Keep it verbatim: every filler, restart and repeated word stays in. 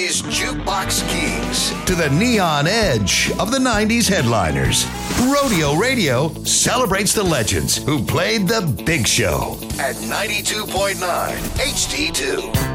Is Jukebox Kings to the neon edge of the nineties headliners. Rodeo Radio celebrates the legends who played the big show at ninety-two point nine H D two.